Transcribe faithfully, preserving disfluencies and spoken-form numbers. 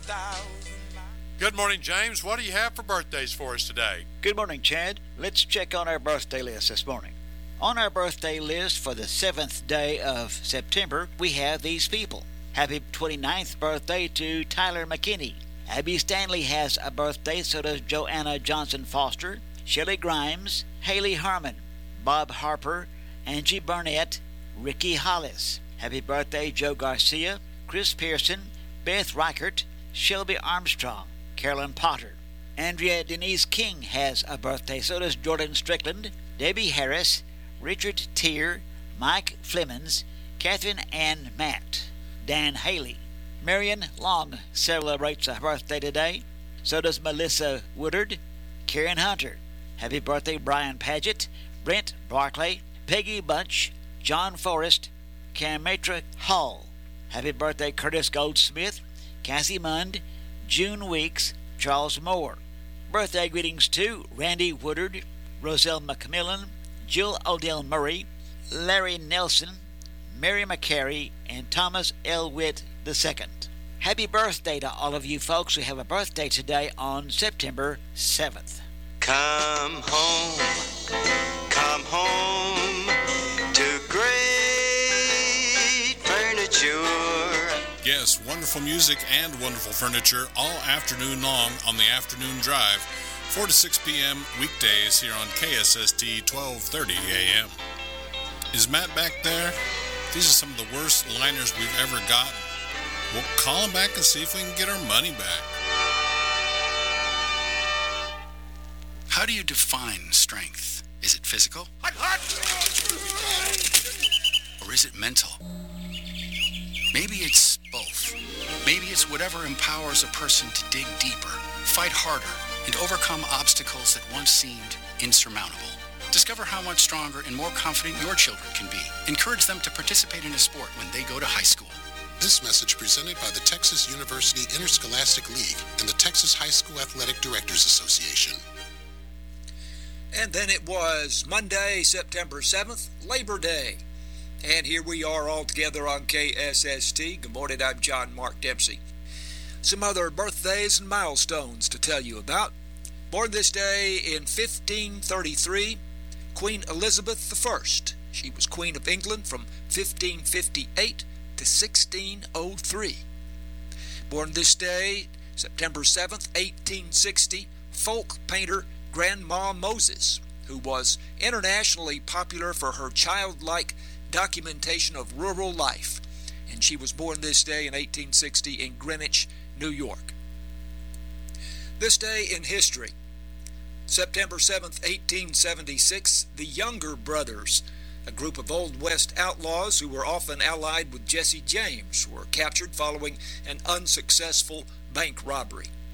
Good morning, James. What do you have for birthdays for us today? Good morning, Chad. Let's check on our birthday list this morning. On our birthday list for the seventh day of September, we have these people. Happy twenty-ninth birthday to Tyler McKinney. Abby Stanley has a birthday, so does Joanna Johnson Foster, Shelley Grimes, Haley Harmon, Bob Harper, Angie Burnett, Ricky Hollis. Happy birthday, Joe Garcia, Chris Pearson, Beth Reichert, Shelby Armstrong, Carolyn Potter. Andrea Denise King has a birthday, so does Jordan Strickland, Debbie Harris, Richard Tier, Mike Flemons, Catherine Ann Matt, Dan Haley. Marion Long celebrates a birthday today. So does Melissa Woodard, Karen Hunter. Happy birthday, Brian Paget, Brent Barclay, Peggy Bunch, John Forrest, Cametra Hall. Happy birthday, Curtis Goldsmith, Cassie Mund, June Weeks, Charles Moore. Birthday greetings to Randy Woodard, Roselle McMillan, Jill Odell Murray, Larry Nelson, Mary McCary, and Thomas L. Witt the second. Happy birthday to all of you folks who have a birthday today on September seventh. Come home, come home to great furniture. Yes, wonderful music and wonderful furniture all afternoon long on the Afternoon Drive, four to six p.m. weekdays here on K S S T twelve thirty a.m. Is Matt back there? These are some of the worst liners we've ever gotten. We'll call him back and see if we can get our money back. How do you define strength? Is it physical? Or is it mental? Maybe it's both. Maybe it's whatever empowers a person to dig deeper, fight harder, and overcome obstacles that once seemed insurmountable. Discover how much stronger and more confident your children can be. Encourage them to participate in a sport when they go to high school. This message presented by the Texas University Interscholastic League and the Texas High School Athletic Directors Association. And then it was Monday, September seventh, Labor Day. And here we are all together on K S S T. Good morning, I'm John Mark Dempsey. Some other birthdays and milestones to tell you about. Born this day in fifteen thirty-three, Queen Elizabeth the First. She was Queen of England from fifteen fifty-eight to sixteen oh three. Born this day, September seventh, eighteen sixty, folk painter Grandma Moses, who was internationally popular for her childlike documentation of rural life. And she was born this day in eighteen sixty in Greenwich, New York. This day in history, September seventh, eighteen seventy-six, the Younger Brothers, a group of Old West outlaws who were often allied with Jesse James, were captured following an unsuccessful bank robbery.